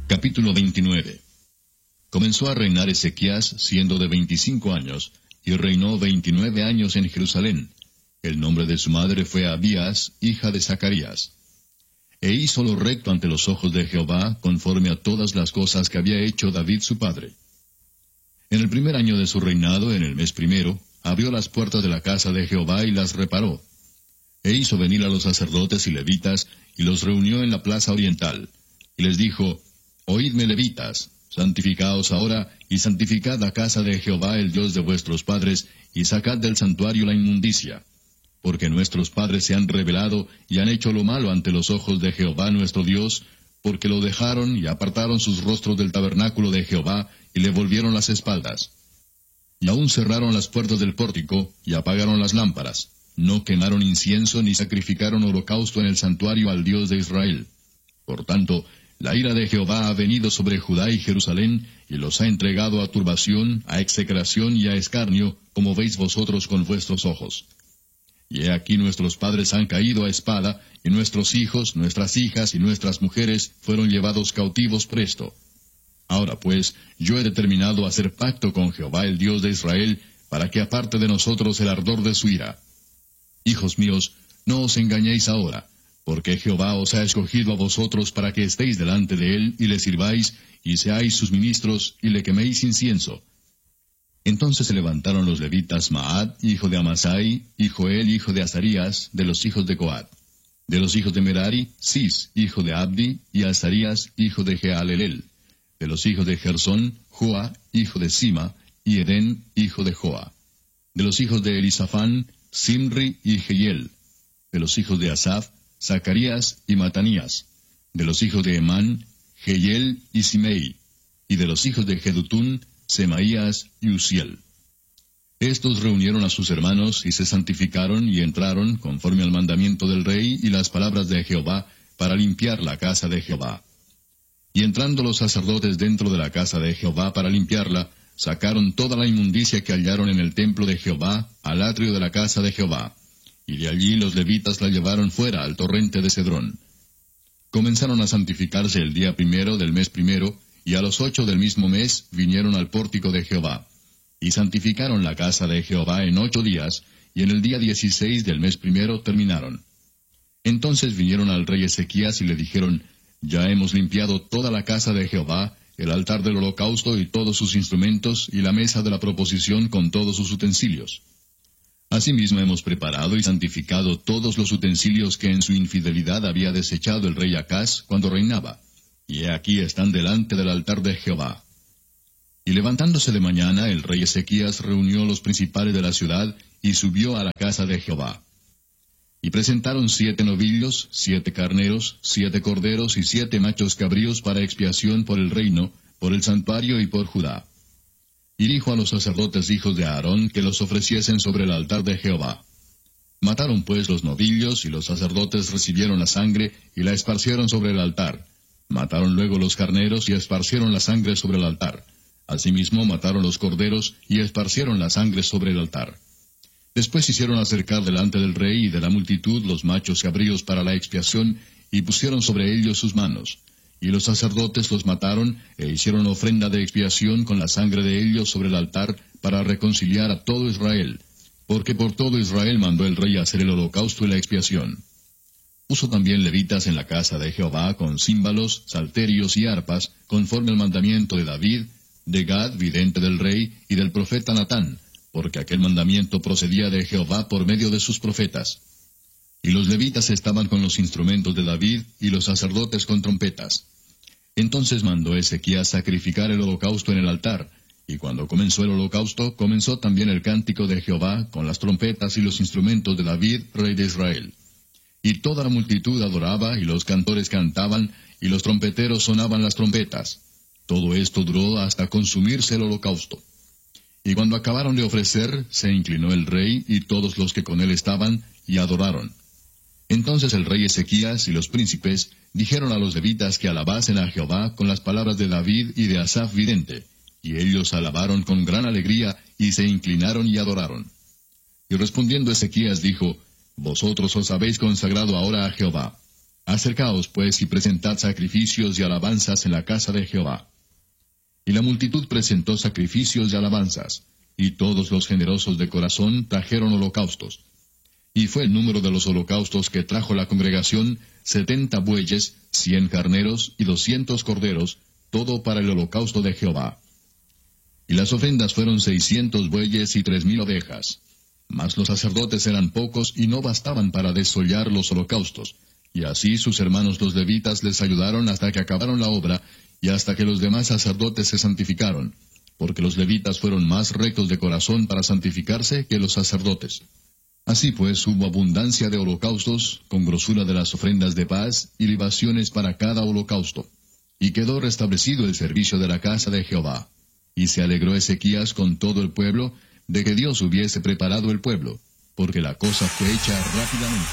Capítulo 29. Comenzó a reinar Ezequías siendo de 25 años, y reinó 29 años en Jerusalén. El nombre de su madre fue Abías, hija de Zacarías. E hizo lo recto ante los ojos de Jehová, conforme a todas las cosas que había hecho David su padre. En el primer año de su reinado, en el mes primero, abrió las puertas de la casa de Jehová y las reparó. E hizo venir a los sacerdotes y levitas, y los reunió en la plaza oriental. Y les dijo: Oídme, levitas, santificaos ahora, y santificad la casa de Jehová, el Dios de vuestros padres, y sacad del santuario la inmundicia. Porque nuestros padres se han rebelado, y han hecho lo malo ante los ojos de Jehová nuestro Dios, porque lo dejaron, y apartaron sus rostros del tabernáculo de Jehová, y le volvieron las espaldas. Y aún cerraron las puertas del pórtico, y apagaron las lámparas. No quemaron incienso, ni sacrificaron holocausto en el santuario al Dios de Israel. Por tanto, la ira de Jehová ha venido sobre Judá y Jerusalén, y los ha entregado a turbación, a execración y a escarnio, como veis vosotros con vuestros ojos. Y he aquí nuestros padres han caído a espada, y nuestros hijos, nuestras hijas y nuestras mujeres fueron llevados cautivos presto. Ahora pues, yo he determinado hacer pacto con Jehová el Dios de Israel, para que aparte de nosotros el ardor de su ira. Hijos míos, no os engañéis ahora, porque Jehová os ha escogido a vosotros para que estéis delante de él, y le sirváis, y seáis sus ministros, y le queméis incienso. Entonces se levantaron los levitas Maat, hijo de Amasai, y Joel, hijo de Azarías, de los hijos de Coat. De los hijos de Merari, Cis, hijo de Abdi, y Azarías, hijo de Jehalelel. De los hijos de Gersón, Joa, hijo de Sima, y Edén, hijo de Joa. De los hijos de Elisafán, Simri y Jehiel. De los hijos de Asaf, Zacarías y Matanías. De los hijos de Emán, Jehiel y Simei. Y de los hijos de Jedutún, Semaías y Uziel. Estos reunieron a sus hermanos y se santificaron y entraron, conforme al mandamiento del rey y las palabras de Jehová, para limpiar la casa de Jehová. Y entrando los sacerdotes dentro de la casa de Jehová para limpiarla, sacaron toda la inmundicia que hallaron en el templo de Jehová, al atrio de la casa de Jehová. Y de allí los levitas la llevaron fuera al torrente de Cedrón. Comenzaron a santificarse el día primero del mes primero, y a los 8 del mismo mes vinieron al pórtico de Jehová. Y santificaron la casa de Jehová en 8 días, y en el día 16 del mes primero terminaron. Entonces vinieron al rey Ezequías y le dijeron: Ya hemos limpiado toda la casa de Jehová, el altar del holocausto y todos sus instrumentos, y la mesa de la proposición con todos sus utensilios. Asimismo hemos preparado y santificado todos los utensilios que en su infidelidad había desechado el rey Acaz cuando reinaba, y he aquí están delante del altar de Jehová. Y levantándose de mañana, el rey Ezequías reunió los principales de la ciudad, y subió a la casa de Jehová. Y presentaron 7 novillos, 7 carneros, 7 corderos y 7 machos cabríos para expiación por el reino, por el santuario y por Judá. Y dijo a los sacerdotes hijos de Aarón que los ofreciesen sobre el altar de Jehová. Mataron pues los novillos, y los sacerdotes recibieron la sangre, y la esparcieron sobre el altar. Mataron luego los carneros, y esparcieron la sangre sobre el altar. Asimismo mataron los corderos, y esparcieron la sangre sobre el altar. Después hicieron acercar delante del rey y de la multitud los machos cabríos para la expiación, y pusieron sobre ellos sus manos. Y los sacerdotes los mataron, e hicieron ofrenda de expiación con la sangre de ellos sobre el altar, para reconciliar a todo Israel, porque por todo Israel mandó el rey hacer el holocausto y la expiación. Puso también levitas en la casa de Jehová con címbalos, salterios y arpas, conforme al mandamiento de David, de Gad, vidente del rey, y del profeta Natán, porque aquel mandamiento procedía de Jehová por medio de sus profetas. Y los levitas estaban con los instrumentos de David, y los sacerdotes con trompetas. Entonces mandó Ezequías sacrificar el holocausto en el altar, y cuando comenzó el holocausto, comenzó también el cántico de Jehová, con las trompetas y los instrumentos de David, rey de Israel. Y toda la multitud adoraba, y los cantores cantaban, y los trompeteros sonaban las trompetas. Todo esto duró hasta consumirse el holocausto. Y cuando acabaron de ofrecer, se inclinó el rey y todos los que con él estaban, y adoraron. Entonces el rey Ezequías y los príncipes dijeron a los levitas que alabasen a Jehová con las palabras de David y de Asaf vidente, y ellos alabaron con gran alegría, y se inclinaron y adoraron. Y respondiendo Ezequías dijo: Vosotros os habéis consagrado ahora a Jehová. Acercaos, pues, y presentad sacrificios y alabanzas en la casa de Jehová. Y la multitud presentó sacrificios y alabanzas, y todos los generosos de corazón trajeron holocaustos. Y fue el número de los holocaustos que trajo la congregación 70 bueyes, 100 carneros y 200 corderos, todo para el holocausto de Jehová. Y las ofrendas fueron 600 bueyes y 3000 ovejas. Mas los sacerdotes eran pocos y no bastaban para desollar los holocaustos. Y así sus hermanos los levitas les ayudaron hasta que acabaron la obra, y hasta que los demás sacerdotes se santificaron, porque los levitas fueron más rectos de corazón para santificarse que los sacerdotes. Así pues hubo abundancia de holocaustos, con grosura de las ofrendas de paz, y libaciones para cada holocausto. Y quedó restablecido el servicio de la casa de Jehová. Y se alegró Ezequías con todo el pueblo, de que Dios hubiese preparado el pueblo, porque la cosa fue hecha rápidamente.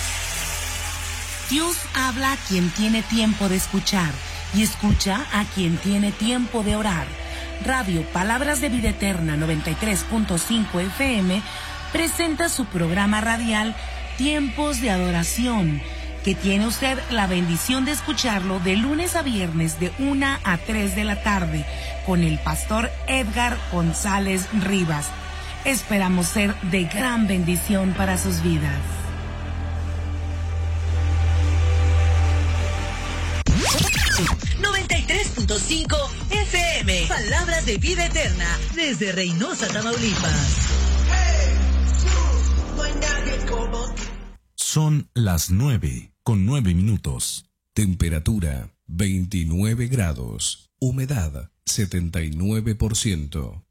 Dios habla a quien tiene tiempo de escuchar, y escucha a quien tiene tiempo de orar. Radio Palabras de Vida Eterna 93.5 FM presenta su programa radial Tiempos de Adoración, que tiene usted la bendición de escucharlo de lunes a viernes de 1 a 3 de la tarde con el pastor Edgar González Rivas. Esperamos ser de gran bendición para sus vidas. FM, Palabras de Vida Eterna, desde Reynosa, Tamaulipas. Son las 9:09. Temperatura 29 grados. Humedad 79%.